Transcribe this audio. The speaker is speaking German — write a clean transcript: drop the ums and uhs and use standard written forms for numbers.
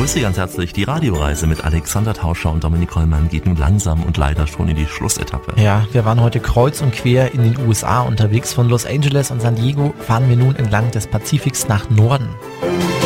Grüß Sie ganz herzlich. Die Radioreise mit Alexander Tauscher und Dominik Hollmann geht nun langsam und leider schon in die Schlussetappe. Ja, wir waren heute kreuz und quer in den USA unterwegs. Von Los Angeles und San Diego fahren wir nun entlang des Pazifiks nach Norden.